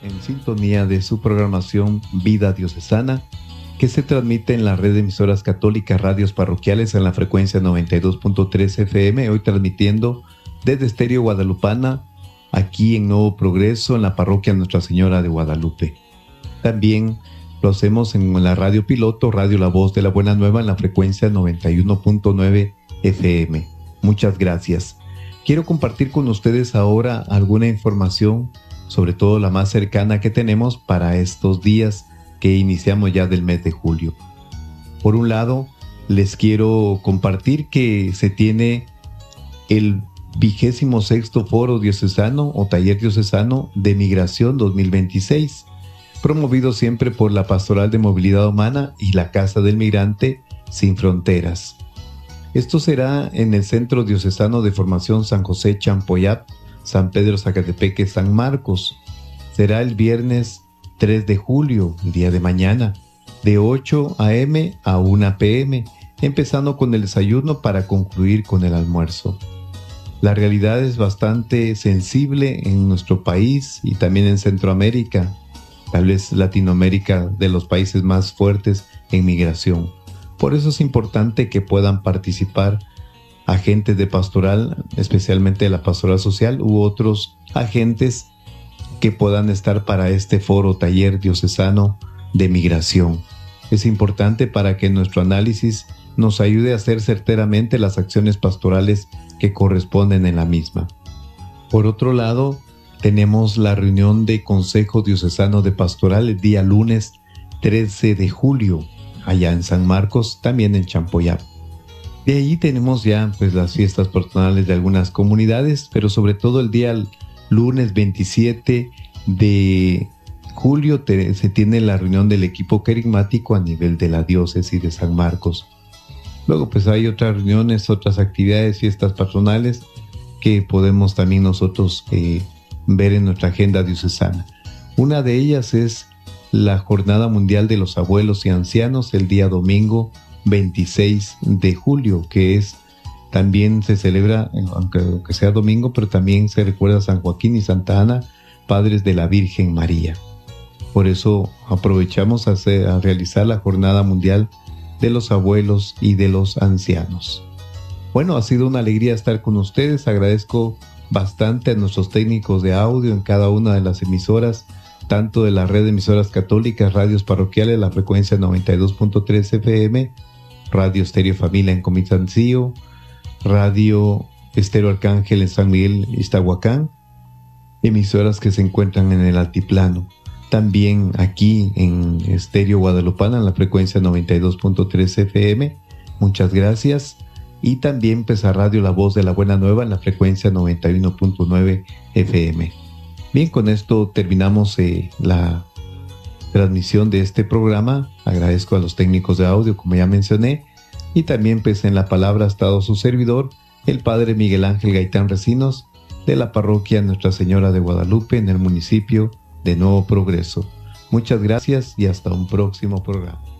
en sintonía de su programación Vida Diocesana, que se transmite en la red de emisoras católicas radios parroquiales en la frecuencia 92.3 FM, hoy transmitiendo desde Estéreo Guadalupana, aquí en Nuevo Progreso, en la parroquia Nuestra Señora de Guadalupe. También lo hacemos en la radio piloto, Radio La Voz de la Buena Nueva, en la frecuencia 91.9 FM. Muchas gracias. Quiero compartir con ustedes ahora alguna información, sobre todo la más cercana que tenemos para estos días que iniciamos ya del mes de julio. Por un lado, les quiero compartir que se tiene el 26º Foro Diocesano o Taller Diocesano de Migración 2026, promovido siempre por la Pastoral de Movilidad Humana y la Casa del Migrante Sin Fronteras. Esto será en el Centro Diocesano de Formación San José Champoyap, San Pedro Zacatepeque, San Marcos. Será el viernes 3 de julio, el día de mañana, de 8 a.m. a 1 p.m., empezando con el desayuno para concluir con el almuerzo. La realidad es bastante sensible en nuestro país y también en Centroamérica, tal vez Latinoamérica, de los países más fuertes en migración. Por eso es importante que puedan participar agentes de pastoral, especialmente de la pastoral social, u otros agentes que puedan estar para este foro taller diocesano de migración. Es importante para que nuestro análisis nos ayude a hacer certeramente las acciones pastorales que corresponden en la misma. Por otro lado, tenemos la reunión de Consejo Diocesano de Pastoral el día lunes 13 de julio, allá en San Marcos, también en Champoyap. De ahí tenemos ya las fiestas patronales de algunas comunidades, pero sobre todo el día lunes 27 de julio se tiene la reunión del equipo carismático a nivel de la diócesis de San Marcos. Luego hay otras reuniones, otras actividades, fiestas patronales que podemos también nosotros ver en nuestra agenda diocesana. Una de ellas es la Jornada Mundial de los Abuelos y Ancianos el día domingo 26 de julio, que también se celebra, aunque sea domingo, pero también se recuerda a San Joaquín y Santa Ana, padres de la Virgen María. Por eso aprovechamos a realizar la Jornada Mundial de los Abuelos y de los Ancianos. Bueno, ha sido una alegría estar con ustedes. Agradezco bastante a nuestros técnicos de audio en cada una de las emisoras, tanto de la red de emisoras católicas, radios parroquiales, la frecuencia 92.3 FM, Radio Estéreo Familia en Comitlancillo, Radio Estéreo Arcángel en San Miguel, Iztahuacán, emisoras que se encuentran en el altiplano. También aquí en Estéreo Guadalupana, en la frecuencia 92.3 FM, muchas gracias. Y también a Radio La Voz de la Buena Nueva en la frecuencia 91.9 FM. Bien, con esto terminamos la transmisión de este programa. Agradezco a los técnicos de audio, como ya mencioné, y también en la palabra ha estado su servidor, el Padre Miguel Ángel Gaitán Recinos, de la parroquia Nuestra Señora de Guadalupe, en el municipio de Nuevo Progreso. Muchas gracias y hasta un próximo programa.